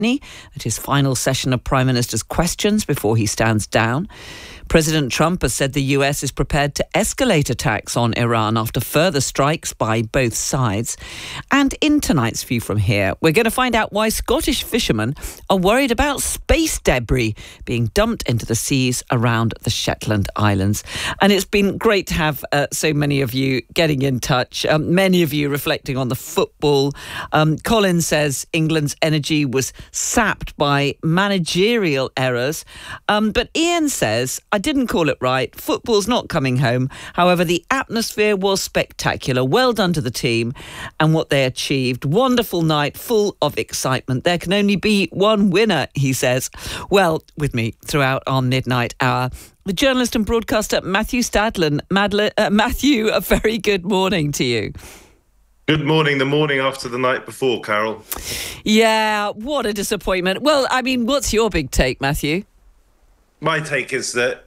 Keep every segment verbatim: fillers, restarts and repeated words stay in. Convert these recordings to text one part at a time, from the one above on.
scrutiny at his final session of Prime Minister's questions before he stands down. President Trump has said the U S is prepared to escalate attacks on Iran after further strikes by both sides. And in tonight's View from Here, we're going to find out why Scottish fishermen are worried about space debris being dumped into the seas around the Shetland Islands. And it's been great to have uh, so many of you getting in touch, um, many of you reflecting on the football. Um, Colin says England's energy was sapped by managerial errors. Um, but Ian says, I didn't call it right. Football's not coming home. However, the atmosphere was spectacular. Well done to the team and what they achieved. Wonderful night, full of excitement. There can only be one winner, he says. Well, with me throughout our midnight hour, the journalist and broadcaster Matthew Stadlen. Madle- uh, Matthew, a very good morning to you. Good morning, the morning after the night before, Carol. Yeah, what a disappointment. Well, I mean, what's your big take, Matthew? My take is that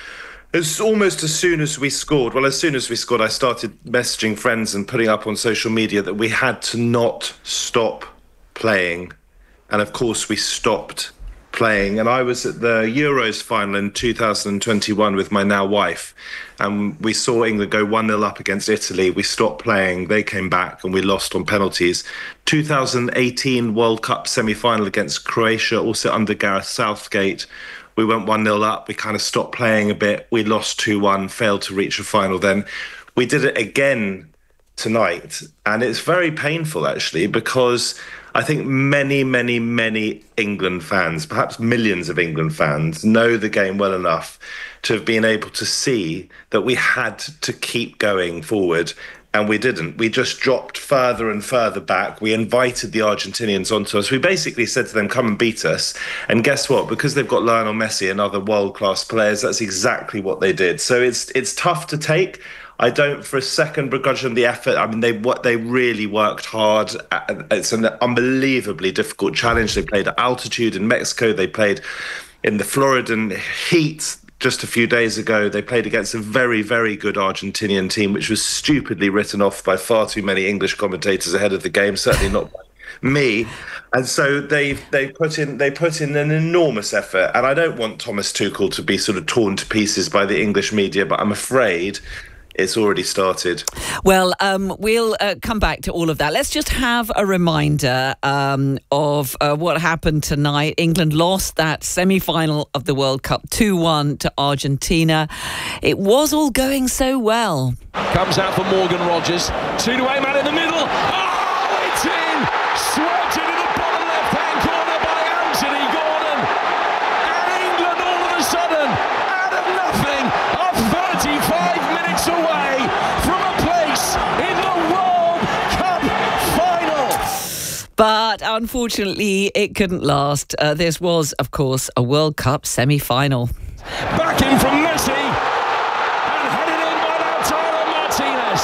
as almost as soon as we scored, well, as soon as we scored, I started messaging friends and putting up on social media that we had to not stop playing. And of course, we stopped playing. And I was at the Euros final in two thousand twenty-one with my now wife. And we saw England go one nil up against Italy. We stopped playing. They came back and we lost on penalties. two thousand eighteen World Cup semi-final against Croatia, also under Gareth Southgate. We went one nil up. We kind of stopped playing a bit. We lost two one, failed to reach a final then. We did it again tonight. And it's very painful, actually, because I think many, many, many England fans, perhaps millions of England fans, know the game well enough to have been able to see that we had to keep going forward. And we didn't. We just dropped further and further back. We invited the Argentinians onto us. We basically said to them, come and beat us. And guess what? Because they've got Lionel Messi and other world-class players, that's exactly what they did. So it's it's tough to take. I don't for a second begrudge them the effort. I mean, they what they really worked hard. It's an unbelievably difficult challenge. They played at altitude in Mexico. They played in the Floridan heat. Just a few days ago, they played against a very, very good Argentinian team, which was stupidly written off by far too many English commentators ahead of the game, certainly not by me. And so they they put in they put in an enormous effort. And I don't want Thomas Tuchel to be sort of torn to pieces by the English media, but I'm afraid it's already started. Well, um, we'll uh, come back to all of that. Let's just have a reminder um, of uh, what happened tonight. England lost that semi-final of the World Cup two one to Argentina. It was all going so well. Comes out for Morgan Rogers. Two to a man in the middle. Oh, it's in! Swept into the bottom left-hand corner by Anthony Gordon. And England all of a sudden, out of nothing, are thirty-five minutes away from a place in the World Cup final. But unfortunately, it couldn't last. Uh, this was, of course, a World Cup semi-final. Back in from Messi and headed in by Lautaro Martinez.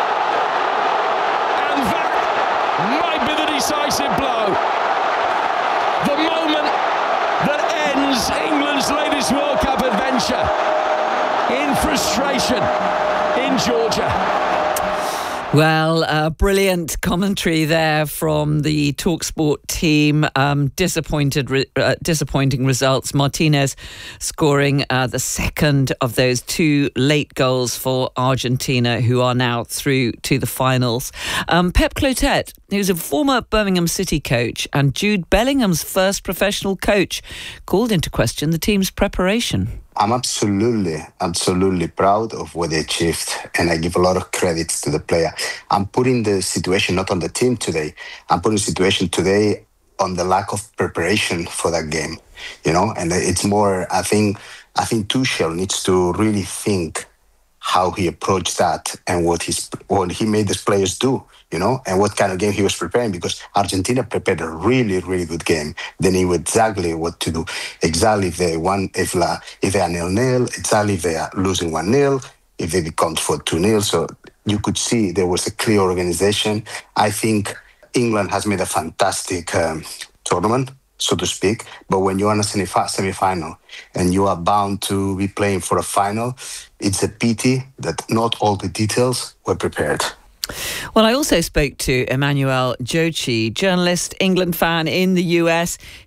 And that might be the decisive blow. The moment that ends England's latest World Cup adventure in frustration in Georgia. Well, uh, brilliant commentary there from the TalkSport team. Um, disappointed, re- uh, disappointing results. Martinez scoring uh, the second of those two late goals for Argentina, who are now through to the finals. Um, Pep Clotet, who's a former Birmingham City coach and Jude Bellingham's first professional coach, called into question the team's preparation. I'm absolutely, absolutely proud of what they achieved, and I give a lot of credits to the player. I'm putting the situation not on the team today. I'm putting the situation today on the lack of preparation for that game, you know. And it's more. I think, I think Tuchel needs to really think how he approached that and what he's what he made his players do, you know, and what kind of game he was preparing, because Argentina prepared a really, really good game. They knew exactly what to do. Exactly if they won, if la, if they are nil-nil, exactly if they are losing one nil, if they become for two nil. So you could see there was a clear organization. I think England has made a fantastic um, tournament, so to speak. But when you're on a semi-final and you are bound to be playing for a final, it's a pity that not all the details were prepared. Well, I also spoke to Emmanuel Jochi, journalist, England fan in the U S.